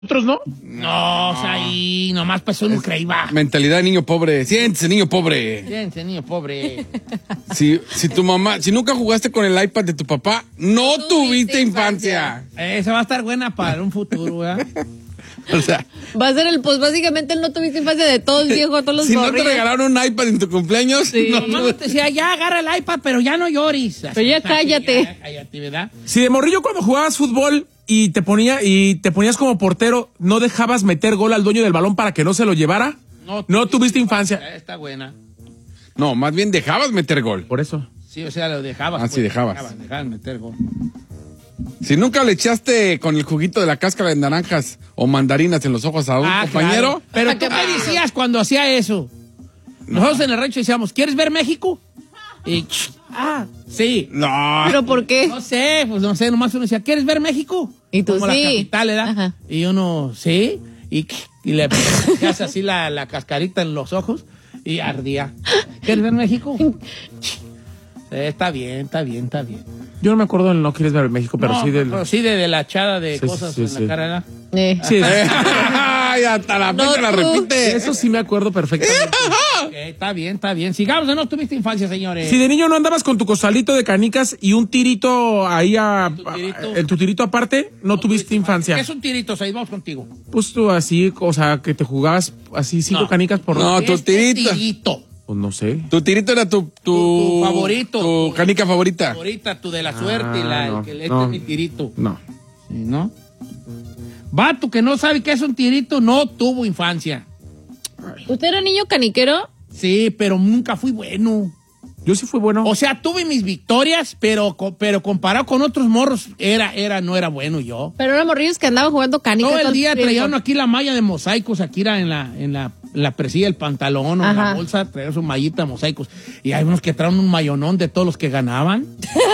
Otros no. No, o sea, ahí nomás pasó uno que iba. Mentalidad de niño pobre. Siéntese, niño pobre. Siéntese, niño pobre. Si nunca jugaste con el iPad de tu papá, no tuviste infancia. Esa va a estar buena para un futuro, ¿verdad? O sea, Va a ser el post, básicamente el no tuviste infancia de todos, viejo, todos los si no te morrillos. regalaron un iPad en tu cumpleaños, Sí. no Mamá te decía, ya agarra el iPad, pero ya no llores. Pero ya cállate. Ya cállate, ¿verdad? Si de morrillo cuando jugabas fútbol y te ponías como portero, ¿no dejabas meter gol al dueño del balón para que no se lo llevara? No tuviste infancia. Está buena. No, más bien dejabas meter gol. Por eso. Sí, o sea, lo dejabas. Ah, sí, dejabas. Dejabas meter gol. Si nunca le echaste con el juguito de la cáscara de naranjas o mandarinas en los ojos a un compañero. Claro. Pero tú qué decías cuando hacía eso. Nosotros en el rancho decíamos, ¿quieres ver México? Y sí. No. ¿Pero por qué? No sé, nomás uno decía, ¿quieres ver México? Y tú como sí. la capital, ¿verdad? Ajá. Y uno, sí. Y le hacías así la cascarita en los ojos y ardía. ¿Quieres ver México? Está bien. Yo no me acuerdo del No Quieres Ver México, pero No, sí del... pero sí de la echada de Sí, cosas sí, en sí. la cara, ¿verdad? Sí, Ay, hasta la No, fecha la tú. repite. eso sí me acuerdo perfectamente. Ok, está bien. Sigamos, no tuviste infancia, señores. Si de niño no andabas con tu costalito de canicas y un tirito ahí en tu tirito aparte, no tuviste infancia. ¿Qué es un tirito, Said? Vamos contigo. Pues tú así, o sea, que te jugabas así 5 No. canicas por... No, ¿Qué tu es tirito. Pues no sé. Tu tirito era tu favorito. Tu canica favorita. Ahorita tu de la suerte y no, este no. es mi tirito. No. Sí, ¿no? Vato que no sabe qué es un tirito no tuvo infancia. ¿Usted era niño caniquero? Sí, pero nunca fui bueno. Yo sí fui bueno. O sea, tuve mis victorias, pero comparado con otros morros, no era bueno yo. Pero eran morrillos que andaban jugando canicas. Todo el día tiempo. traía uno aquí la malla de mosaicos, aquí era en la presilla del pantalón o en la Ajá. bolsa, traía su mallita de mosaicos. Y hay unos que traen un mayonón de todos los que ganaban.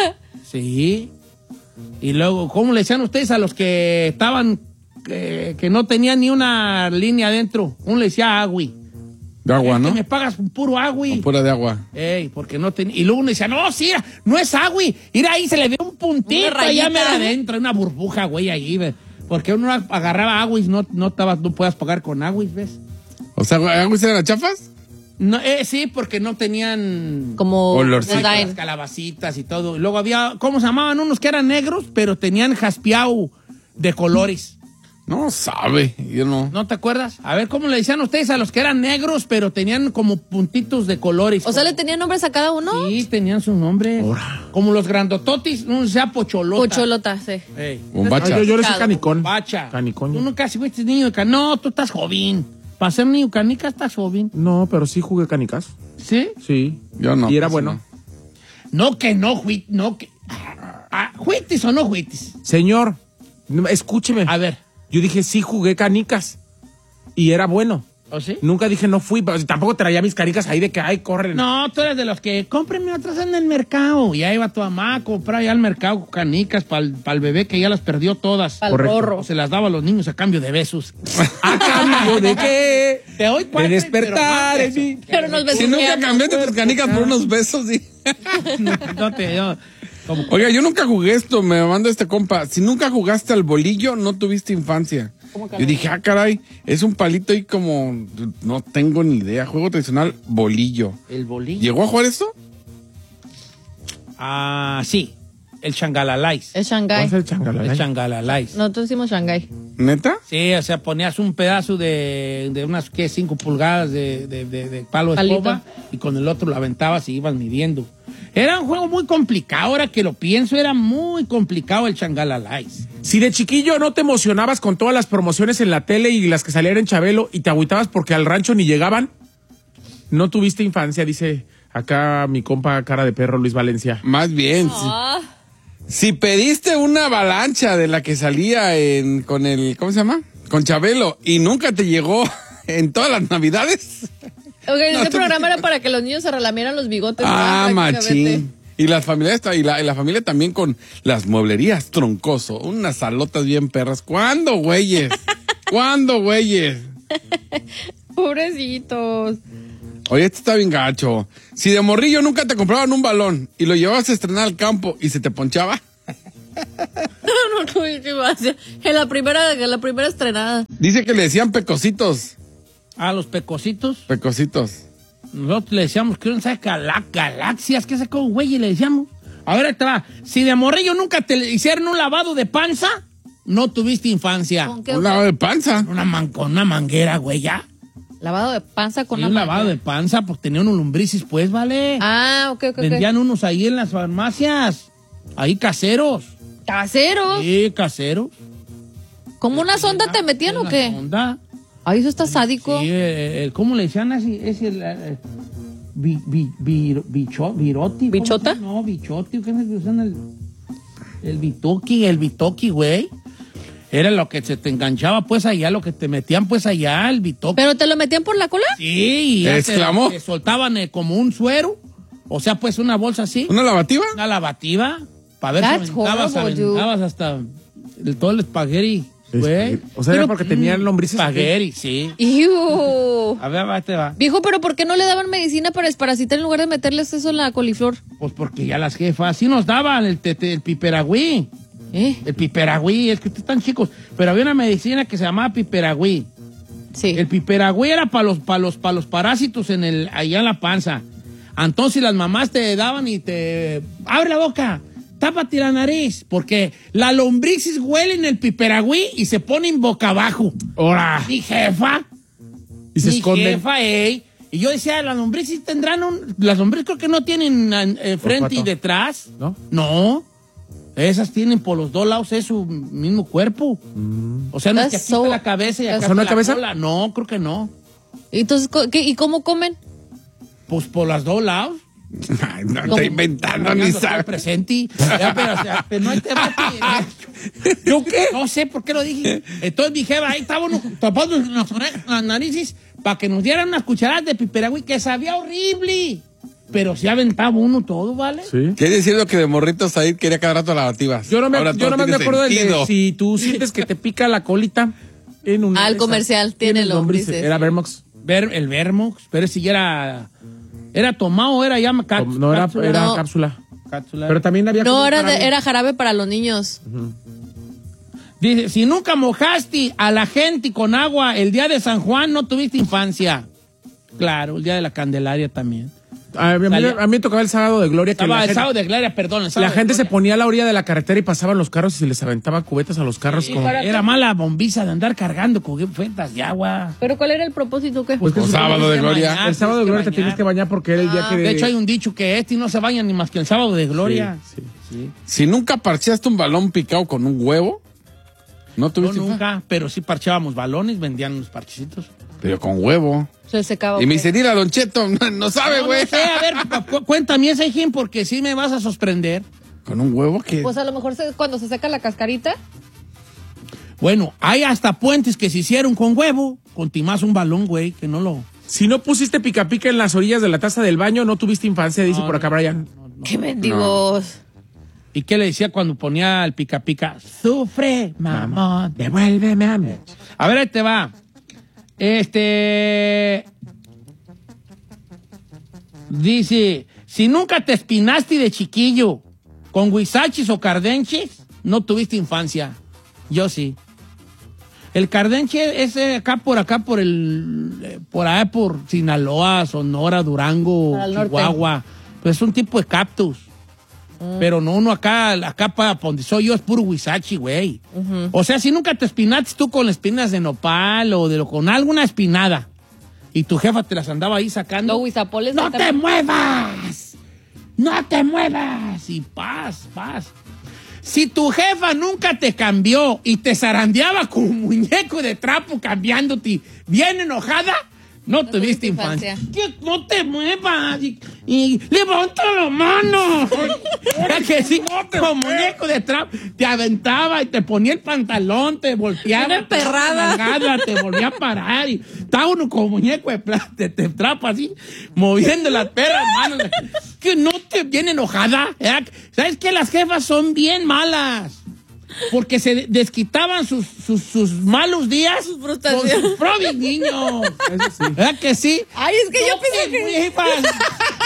Sí. Y luego, ¿cómo le decían ustedes a los que estaban, que no tenían ni una línea adentro? Uno le decía agui. De agua, ¿no? Que me pagas con puro agui. Con pura de agua. Ey, porque no tenía. Y luego uno decía, no, sí, no es agui. Mira ahí, se le ve un puntito Una allá rayita. adentro, una burbuja, güey, ahí, ve. Porque uno agarraba agua y no puedas pagar con agua, ¿ves? O sea, ¿agua eran las chafas? No, sí, porque no tenían Como Olorcito. design. las calabacitas y todo. Y luego había, ¿cómo se llamaban? Unos que eran negros, pero tenían jaspeado de colores. No sabe, yo no. ¿No te acuerdas? A ver, ¿cómo le decían ustedes a los que eran negros, pero tenían como puntitos de colores? O sea, ¿le tenían nombres a cada uno? Sí, tenían sus nombres. Como los grandototis, no sea pocholota. Pocholota, sí. Ey. Bombacha. Ah, yo le sé Chado. canicón. Bacha. Canicón. Tú nunca fuiste niño de canica. No, tú estás joven. Para ser niño canica estás joven. No, pero sí jugué canicas. ¿Sí? Sí. Yo no. Y era casi bueno. No que no, no que... ¿Juitis o no juitis? Señor, escúcheme. A ver. Yo dije, sí jugué canicas. Y era bueno. ¿O sí? Nunca dije no fui, pero tampoco traía mis canicas ahí de que, ay, corren. No, tú eres de los que cómprenme otras en el mercado. Y ahí va tu mamá a comprar ya al mercado canicas para el bebé que ya las perdió todas. Al Correcto. gorro. O se las daba a los niños a cambio de besos. ¿A cambio de qué? Te doy De cuatro, despertar pero en más mí. Pero nos Si nunca besuqueamos. cambiaste tus canicas por unos besos, sí. No te... como, Oiga, yo nunca jugué esto, me manda este compa. Si nunca jugaste al bolillo, no tuviste infancia. Yo dije, caray, es un palito ahí como, no tengo ni idea. Juego tradicional, bolillo. el bolillo. ¿Llegó a jugar esto? Sí. El changalalais. Es Shanghái. ¿Cuál es el changalay? El changalalais. Nosotros hicimos Shanghái. ¿Neta? Sí, o sea, ponías un pedazo de unas, ¿qué? 5 pulgadas de palo de Palito. escoba y con el otro lo aventabas y ibas midiendo. Era un juego muy complicado, ahora que lo pienso, era muy complicado el changalalais. Si de chiquillo no te emocionabas con todas las promociones en la tele y las que salían en Chabelo y te agüitabas porque al rancho ni llegaban, no tuviste infancia, dice acá mi compa cara de perro Luis Valencia. Más bien. Ah, Si pediste una avalancha de la que salía con el, ¿cómo se llama? Con Chabelo y nunca te llegó en todas las navidades. ok, No, este tú- programa era para que los niños se relamieran los bigotes. Ah, ¿verdad? Prácticamente. machín. Y las familias, y la familia también con las mueblerías Troncoso, unas salotas bien perras. ¿Cuándo, güeyes? ¿Cuándo, güeyes? Pobrecitos. Oye, esto está bien gacho. Si de morrillo nunca te compraban un balón y lo llevabas a estrenar al campo y se te ponchaba. No tuviste infancia. En la primera estrenada. Dice que le decían pecositos. A los pecositos. Pecositos. Nosotros le decíamos que no sabe galaxias, ¿qué sacó, güey? Y le decíamos. Ahora te va. Si de morrillo nunca te hicieron un lavado de panza, no tuviste infancia. ¿Con qué? Un lavado de panza. Con una manguera, güey, ya. Lavado de panza con Sí, la un lavado de panza, pues tenían unos lombrices, pues, ¿vale? Ah, ok. Vendían unos ahí en las farmacias. Ahí caseros. ¿Caseros? Sí, caseros. ¿Como una sonda te metían o qué? Sonda. Ay, eso está sádico. Sí, ¿cómo le decían así? Es el... Viroti. ¿Bichota? No, bichoti. ¿Qué es lo que usan? El bitoki, güey. Era lo que se te enganchaba, pues, allá, lo que te metían, pues, allá, el bitoki. ¿Pero te lo metían por la cola? Sí, y ya ¿exclamó? te soltaban como un suero. O sea, pues, una bolsa así. ¿Una lavativa? Una lavativa. Para ver That's si horrible, aventabas hasta todo el espagueti, güey. O sea, era porque tenían lombrices. Espagueti, sí. ¡Iu! A ver, va, te va. Viejo, pero ¿por qué no le daban medicina para desparasitar en lugar de meterles eso en la coliflor? Pues porque ya las jefas sí nos daban el piperagüí. El piperagüí, es que están chicos. Pero había una medicina que se llamaba piperagüí. Sí. El piperagüí era para los parásitos allá en la panza. Entonces las mamás te daban y te... ¡Abre la boca! ¡Tápate la nariz! Porque la lombrices huelen el piperagüí y se ponen boca abajo. ¡Hora! Mi jefa... Y se mi esconden. jefa, y yo decía, las lombrices tendrán las lombrices creo que no tienen frente y detrás. ¿No? No. Esas tienen por los dos lados, es su mismo cuerpo. O sea, no es que That's aquí so- está la cabeza y acá ¿O sea, está no hay la cabeza? cola. No, creo que no. Entonces, ¿y cómo comen? Pues por los dos lados. Ay, no está inventando ni Hablando sabe. todo presente. Ya, pero, o sea, pero no hay tema. ¿Yo qué? No sé por qué lo dije. Entonces mi jefa, ahí estábamos tapando las narices para que nos dieran unas cucharadas de piperagüí que sabía horrible. Pero se aventaba uno todo, ¿vale? Sí. Quiere decir lo que de morritos ahí quería cada rato lavativas. Yo nomás Ahora me todo acuerdo tiene de sentido. si tú sientes que te pica la colita en un... Ah, el comercial tiene lombrices. Era Vermox. El Vermox, pero ese ya era tomado, era ya No, era No. cápsula. cápsula. Pero también había... No, como era jarabe para los niños. Dice, si nunca mojaste a la gente con agua el día de San Juan, no tuviste infancia. Claro, el día de la Candelaria también. A mí me tocaba el sábado de gloria. Que Estaba la el gente, sábado de Gloria, perdón. El sábado la gente de se Gloria. ponía a la orilla de la carretera y pasaban los carros y se les aventaba cubetas a los carros. como... Era mala bombiza de andar cargando cubetas de agua. ¿Pero cuál era el propósito? ¿Qué? Pues que O se sábado supone de que gloria. El sábado de gloria te tienes que bañar porque era el día que... De hecho, hay un dicho que no se baña ni más que el sábado de Gloria. Sí. Si nunca parcheaste un balón picado con un huevo, no No, tuviste infancia. nunca, pero sí parchábamos balones, vendían unos parchecitos. Pero con huevo. Se secaba. Y me ¿ok? dice, mira, Don Cheto, no sabe, güey. No sé, a ver, cuéntame ese Jim, porque sí me vas a sorprender. ¿Con un huevo que Pues a lo mejor cuando se seca la cascarita. Bueno, hay hasta puentes que se hicieron con huevo, con timás un balón, güey, que no lo... Si no pusiste pica pica en las orillas de la taza del baño, no tuviste infancia, dice por acá Brian. ¡Qué mendigos! ¿Y qué le decía cuando ponía el pica pica? Sufre, mamón, devuélveme a mí. A ver, ahí te va. Dice, si nunca te espinaste de chiquillo con huizachis o cardenches, no tuviste infancia. Yo sí. El cardenche es acá por allá por Sinaloa, Sonora, Durango, Para el norte. Chihuahua. Pues es un tipo de cactus. Pero no uno acá para donde soy yo es puro huizachi, güey. O sea, si nunca te espinaste tú con espinas de nopal o con alguna espinada y tu jefa te las andaba ahí sacando. Los huizapoles. ¡No acá- te muevas! ¡No te muevas! Y paz. Si tu jefa nunca te cambió y te zarandeaba con un muñeco de trapo cambiándote bien enojada, no tuviste infancia. ¿Qué? No te muevas y levanta la mano. Era que sí, con muñeco de trapo te aventaba y te ponía el pantalón, te volteaba. Una emperrada. Te volvía a parar y estaba uno con muñeco de trapo así, moviendo las perras manos. Que no te viene enojada. ¿Sabes qué? Las jefas son bien malas. Porque se desquitaban sus malos días Sus con frustraciones. sus propios niños. Eso sí. ¿Verdad que sí? Ay, es que yo pensé que... Muevas.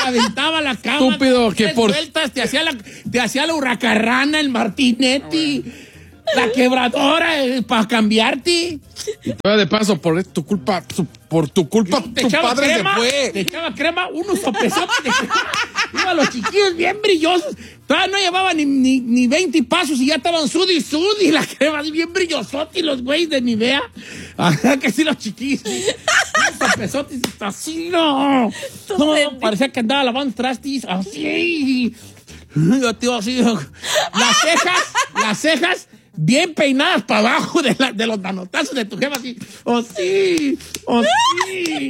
aventaba la cama. Estúpido, que por... Vueltas, te hacía la hurracarrana, el Martinetti, la quebradora para cambiarte. Y todavía de paso, por tu culpa, tu padre crema, se fue. Te echaba crema, unos sopesotes de crema. Iban los chiquillos bien brillosos. Todavía no llevaban ni 20 pasos y ya estaban sudi. La crema bien brillosote y los güeyes de Nivea. Ajá, que sí, los chiquillos. Unos sopesotes así, no. No, parecía que andaba lavando trastis. Así. Yo te digo así. Las cejas. Bien peinadas para abajo de los manotazos de tu jefa, así. ¡Oh, sí! ¡Oh, sí!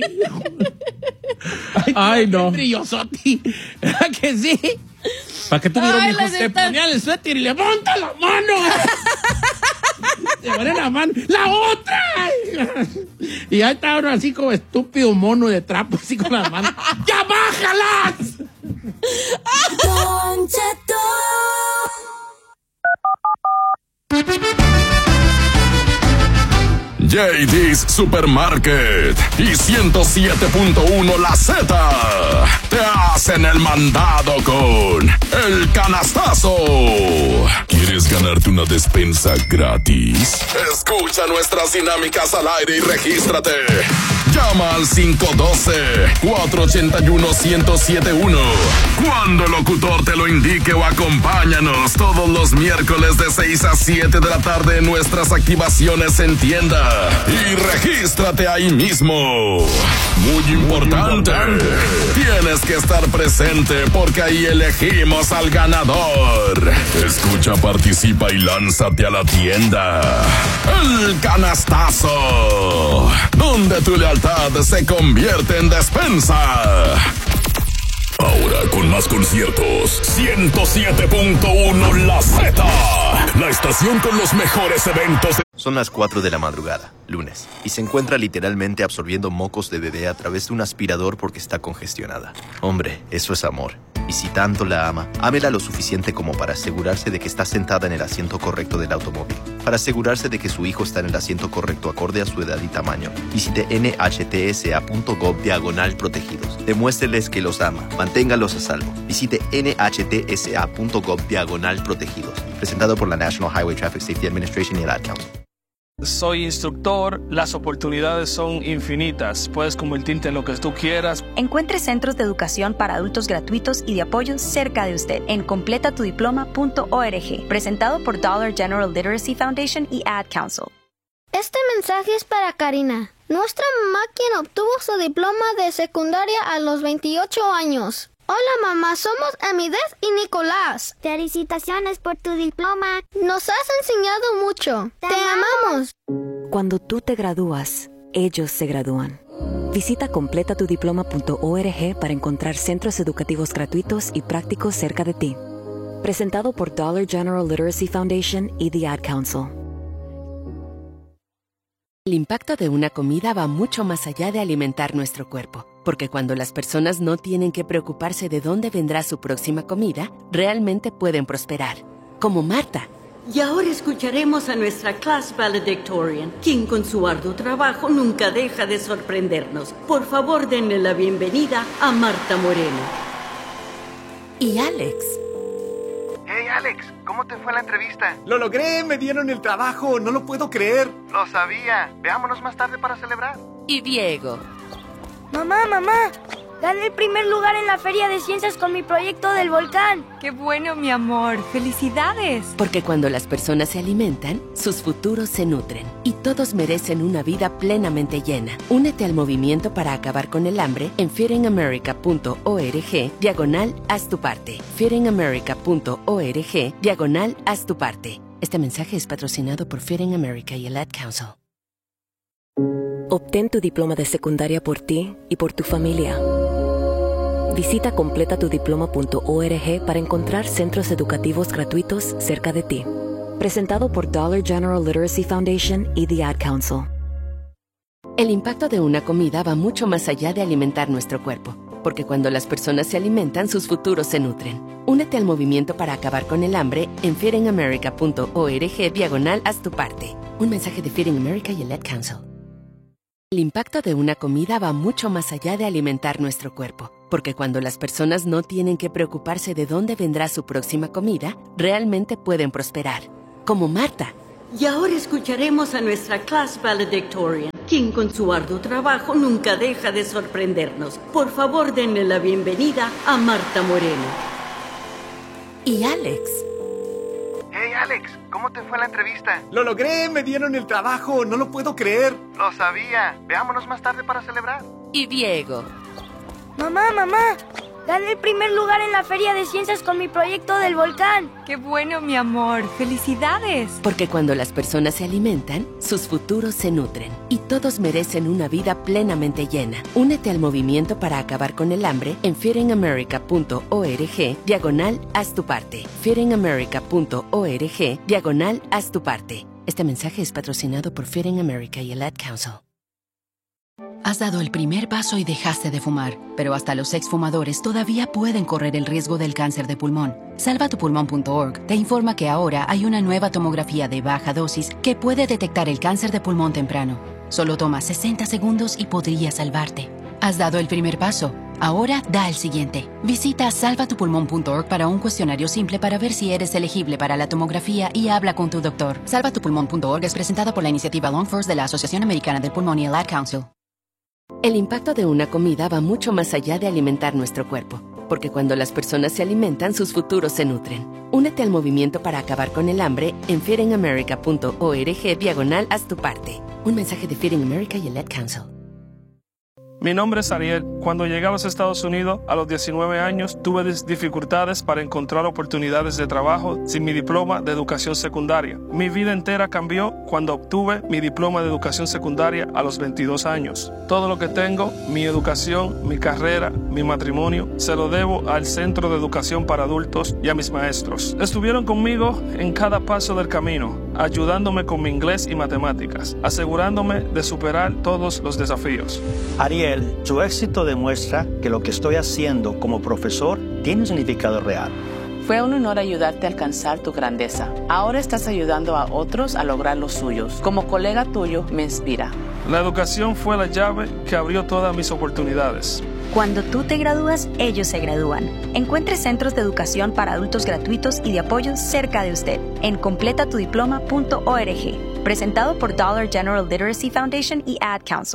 Ay, no. Brillosote. ¿Verdad que sí? ¿Para qué tuvieron Ay, hijos? Se ponía el suéter y levanta la mano. Se ponía la mano. ¡La otra! Y ahí estaba uno así como estúpido mono de trapo, así con las manos. ¡Ya bájalas! Don Cheto. JD's Supermarket y 107.1 La Z te hacen el mandado con el canastazo. ¿Quieres ganarte una despensa gratis? Escucha nuestras dinámicas al aire y regístrate. Llama al 512-481-1071 cuando el locutor te lo indique o acompáñanos todos los miércoles de 6 a 7 de la tarde en nuestras activaciones en tienda. Y regístrate ahí mismo. Muy importante. Tienes que estar presente porque ahí elegimos al ganador. Escucha, participa y lánzate a la tienda. El canastazo, donde tu lealtad se convierte en despensa. Ahora con más conciertos, 107.1 La Z, la estación con los mejores eventos. Son las 4 de la madrugada, lunes, y se encuentra literalmente absorbiendo mocos de bebé a través de un aspirador porque está congestionada. Hombre, eso es amor. Y si tanto la ama, ámela lo suficiente como para asegurarse de que está sentada en el asiento correcto del automóvil, para asegurarse de que su hijo está en el asiento correcto acorde a su edad y tamaño. Visite nhtsa.gov/protegidos. Demuéstreles que los ama. Manténgalos a salvo. Visite nhtsa.gov/protegidos. Presentado por la National Highway Traffic Safety Administration y el Ad Council. Soy instructor, las oportunidades son infinitas. Puedes convertirte en lo que tú quieras. Encuentre centros de educación para adultos gratuitos y de apoyo cerca de usted en completatudiploma.org. Presentado por Dollar General Literacy Foundation y Ad Council. Este mensaje es para Karina, nuestra mamá quien obtuvo su diploma de secundaria a los 28 años. Hola mamá, somos Amidez y Nicolás. Felicitaciones por tu diploma. Nos has enseñado mucho. Te amamos. Cuando tú te gradúas, ellos se gradúan. Visita completatudiploma.org para encontrar centros educativos gratuitos y prácticos cerca de ti. Presentado por Dollar General Literacy Foundation y The Ad Council. El impacto de una comida va mucho más allá de alimentar nuestro cuerpo, porque cuando las personas no tienen que preocuparse de dónde vendrá su próxima comida, realmente pueden prosperar, como Marta. Y ahora escucharemos a nuestra class valedictorian, quien con su arduo trabajo nunca deja de sorprendernos. Por favor, denle la bienvenida a Marta Moreno. Y Alex. Hey Alex, ¿cómo te fue la entrevista? ¡Lo logré! ¡Me dieron el trabajo! ¡No lo puedo creer! Lo sabía. Veámonos más tarde para celebrar. Y Diego. Mamá, gané el primer lugar en la Feria de Ciencias con mi proyecto del volcán. ¡Qué bueno, mi amor! ¡Felicidades! Porque cuando las personas se alimentan, sus futuros se nutren. Y todos merecen una vida plenamente llena. Únete al movimiento para acabar con el hambre en feedingamerica.org/haz tu parte. feedingamerica.org/haz tu parte. Este mensaje es patrocinado por Feeding America y el Ad Council. Obtén tu diploma de secundaria por ti y por tu familia. Visita completatudiploma.org para encontrar centros educativos gratuitos cerca de ti. Presentado por Dollar General Literacy Foundation y The Ad Council. El impacto de una comida va mucho más allá de alimentar nuestro cuerpo, porque cuando las personas se alimentan, sus futuros se nutren. Únete al movimiento para acabar con el hambre en feedingamerica.org/haz tu parte. Un mensaje de Feeding America y el Ad Council. El impacto de una comida va mucho más allá de alimentar nuestro cuerpo, porque cuando las personas no tienen que preocuparse de dónde vendrá su próxima comida, realmente pueden prosperar. Como Marta. Y ahora escucharemos a nuestra class valedictorian, quien con su arduo trabajo nunca deja de sorprendernos. Por favor, denle la bienvenida a Marta Moreno. Y Alex. Hey Alex, ¿cómo te fue la entrevista? Lo logré, me dieron el trabajo, no lo puedo creer. Lo sabía. Veámonos más tarde para celebrar. Y Diego. Mamá, gané el primer lugar en la Feria de Ciencias con mi proyecto del volcán. ¡Qué bueno, mi amor! ¡Felicidades! Porque cuando las personas se alimentan, sus futuros se nutren. Y todos merecen una vida plenamente llena. Únete al movimiento para acabar con el hambre en feedingamerica.org/haz tu parte. feedingamerica.org/haz tu parte. Este mensaje es patrocinado por Feeding America y el Ad Council. Has dado el primer paso y dejaste de fumar, pero hasta los exfumadores todavía pueden correr el riesgo del cáncer de pulmón. Salvatupulmón.org te informa que ahora hay una nueva tomografía de baja dosis que puede detectar el cáncer de pulmón temprano. Solo toma 60 segundos y podría salvarte. Has dado el primer paso. Ahora da el siguiente. Visita salvatupulmón.org para un cuestionario simple para ver si eres elegible para la tomografía y habla con tu doctor. Salvatupulmón.org es presentada por la iniciativa Lung First de la Asociación Americana del Pulmón y el Ad Council. El impacto de una comida va mucho más allá de alimentar nuestro cuerpo, porque cuando las personas se alimentan, sus futuros se nutren. Únete al movimiento para acabar con el hambre en feedingamerica.org/haz tu parte. Un mensaje de Feeding America y el Ad Council. Mi nombre es Ariel. Cuando llegué a los Estados Unidos a los 19 años, tuve dificultades para encontrar oportunidades de trabajo sin mi diploma de educación secundaria. Mi vida entera cambió cuando obtuve mi diploma de educación secundaria a los 22 años. Todo lo que tengo, mi educación, mi carrera, mi matrimonio, se lo debo al Centro de Educación para Adultos y a mis maestros. Estuvieron conmigo en cada paso del camino, ayudándome con mi inglés y matemáticas, asegurándome de superar todos los desafíos. Ariel, tu éxito demuestra que lo que estoy haciendo como profesor tiene un significado real. Fue un honor ayudarte a alcanzar tu grandeza. Ahora estás ayudando a otros a lograr los suyos. Como colega tuyo, me inspira. La educación fue la llave que abrió todas mis oportunidades. Cuando tú te gradúas, ellos se gradúan. Encuentre centros de educación para adultos gratuitos y de apoyo cerca de usted en completatudiploma.org. Presentado por Dollar General Literacy Foundation y Ad Council.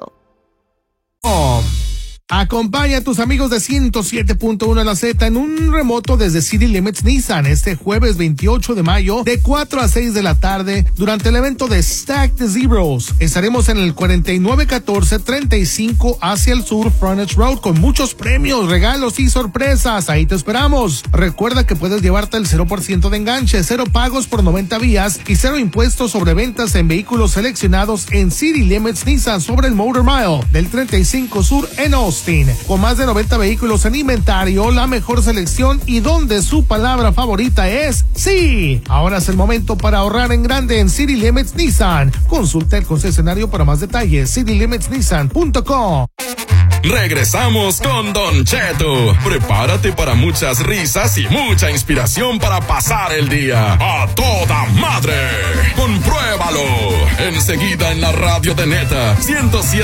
Acompaña a tus amigos de 107.1 La Z en un remoto desde City Limits Nissan este jueves 28 de mayo de 4 a 6 de la tarde durante el evento de Stack the Zeros. Estaremos en el 4914-35 hacia el sur Frontage Road con muchos premios, regalos y sorpresas. Ahí te esperamos. Recuerda que puedes llevarte el 0% de enganche, 0 pagos por 90 días y 0 impuestos sobre ventas en vehículos seleccionados en City Limits Nissan sobre el Motor Mile del 35 Sur en Austin. Con más de 90 vehículos en inventario, la mejor selección y donde su palabra favorita es sí. Ahora es el momento para ahorrar en grande en City Limits Nissan. Consulta el concesionario para más detalles. citylimitsnissan.com. Regresamos con Don Cheto. Prepárate para muchas risas y mucha inspiración para pasar el día a toda madre. Compruébalo. Enseguida en la radio de Neta 107.